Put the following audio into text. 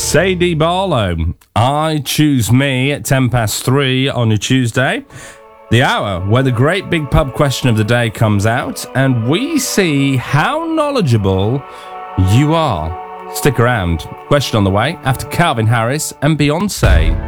Sadie Barlow, I Choose Me at 3:10 on your Tuesday. The hour where the great big pub question of the day comes out and we see how knowledgeable you are. Stick around. Question on the way after Calvin Harris and Beyonce.